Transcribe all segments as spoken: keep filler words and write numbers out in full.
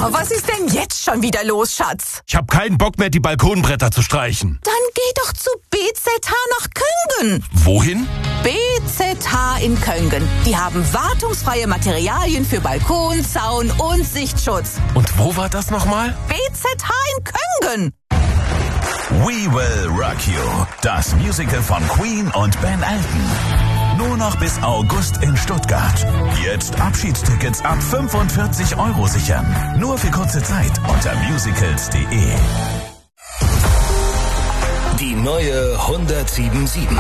was ist denn jetzt schon wieder los, Schatz? Ich hab keinen Bock mehr, die Balkonbretter zu streichen. Dann geh doch zu B Z H nach Köngen. Wohin? B Z H in Köngen. Die haben wartungsfreie Materialien für Balkon, Zaun und Sichtschutz. Und wo war das nochmal? B Z H in Köngen. We Will Rock You, das Musical von Queen und Ben Elton. Nur noch bis August in Stuttgart. Jetzt Abschiedstickets ab fünfundvierzig Euro sichern. Nur für kurze Zeit unter musicals punkt de. Die neue hundertsieben sieben.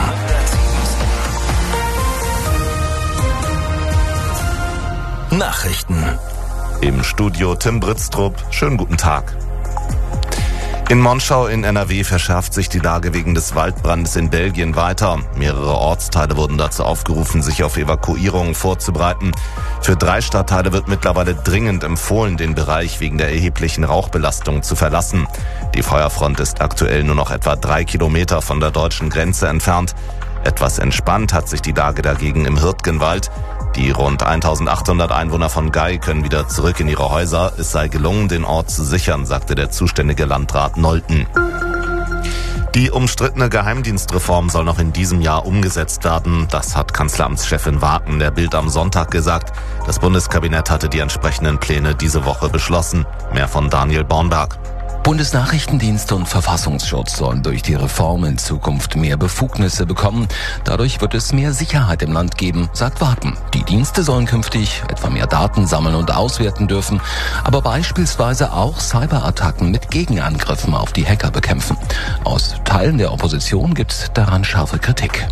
Nachrichten. Im Studio Tim Britztrup. Schönen guten Tag. In Monschau in N R W verschärft sich die Lage wegen des Waldbrandes in Belgien weiter. Mehrere Ortsteile wurden dazu aufgerufen, sich auf Evakuierungen vorzubereiten. Für drei Stadtteile wird mittlerweile dringend empfohlen, den Bereich wegen der erheblichen Rauchbelastung zu verlassen. Die Feuerfront ist aktuell nur noch etwa drei Kilometer von der deutschen Grenze entfernt. Etwas entspannt hat sich die Lage dagegen im Hürtgenwald. Die rund eintausendachthundert Einwohner von Gei können wieder zurück in ihre Häuser. Es sei gelungen, den Ort zu sichern, sagte der zuständige Landrat Nolten. Die umstrittene Geheimdienstreform soll noch in diesem Jahr umgesetzt werden. Das hat Kanzleramtschefin Waken der Bild am Sonntag gesagt. Das Bundeskabinett hatte die entsprechenden Pläne diese Woche beschlossen. Mehr von Daniel Bornberg. Bundesnachrichtendienst und Verfassungsschutz sollen durch die Reform in Zukunft mehr Befugnisse bekommen. Dadurch wird es mehr Sicherheit im Land geben, sagt Waken. Die Dienste sollen künftig etwa mehr Daten sammeln und auswerten dürfen, aber beispielsweise auch Cyberattacken mit Gegenangriffen auf die Hacker bekämpfen. Aus Teilen der Opposition gibt es daran scharfe Kritik.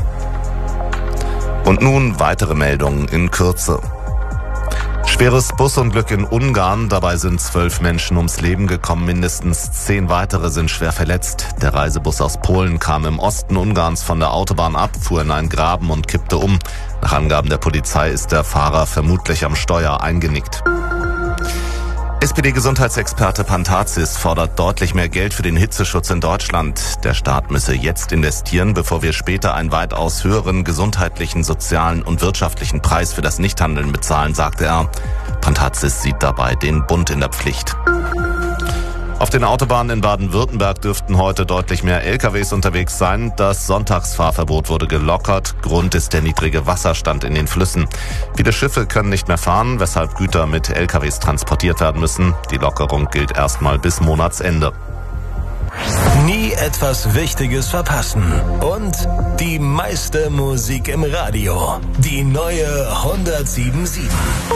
Und nun weitere Meldungen in Kürze. Schweres Busunglück in Ungarn, dabei sind zwölf Menschen ums Leben gekommen, mindestens zehn weitere sind schwer verletzt. Der Reisebus aus Polen kam im Osten Ungarns von der Autobahn ab, fuhr in einen Graben und kippte um. Nach Angaben der Polizei ist der Fahrer vermutlich am Steuer eingenickt. S P D-Gesundheitsexperte Pantazis fordert deutlich mehr Geld für den Hitzeschutz in Deutschland. Der Staat müsse jetzt investieren, bevor wir später einen weitaus höheren gesundheitlichen, sozialen und wirtschaftlichen Preis für das Nichthandeln bezahlen, sagte er. Pantazis sieht dabei den Bund in der Pflicht. Auf den Autobahnen in Baden-Württemberg dürften heute deutlich mehr L K Ws unterwegs sein. Das Sonntagsfahrverbot wurde gelockert. Grund ist der niedrige Wasserstand in den Flüssen. Viele Schiffe können nicht mehr fahren, weshalb Güter mit L K Ws transportiert werden müssen. Die Lockerung gilt erstmal bis Monatsende. Nie etwas Wichtiges verpassen. Und die meiste Musik im Radio. Die neue hundertsieben sieben.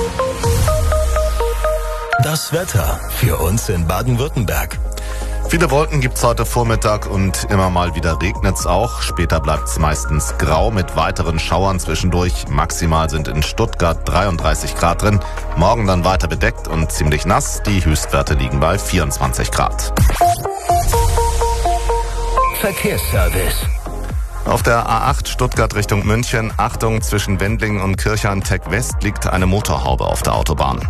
Das Wetter für uns in Baden-Württemberg. Viele Wolken gibt's heute Vormittag und immer mal wieder regnet's auch. Später bleibt's meistens grau mit weiteren Schauern zwischendurch. Maximal sind in Stuttgart dreiunddreißig Grad drin. Morgen dann weiter bedeckt und ziemlich nass. Die Höchstwerte liegen bei vierundzwanzig Grad. Verkehrsservice. Auf der A acht Stuttgart Richtung München, Achtung, zwischen Wendling und Kirchheim-Tech West liegt eine Motorhaube auf der Autobahn.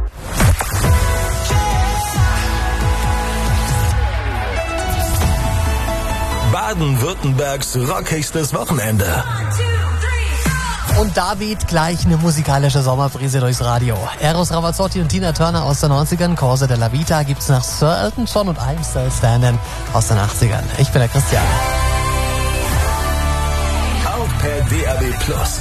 Baden-Württembergs rockigstes Wochenende. Und da weht gleich eine musikalische Sommerbrise durchs Radio. Eros Ramazzotti und Tina Turner aus den neunzigern, Corsa della Vita gibt's nach Sir Elton John und I'm Still Standing aus den achtzigern. Ich bin der Christian. Auch per D A B Plus.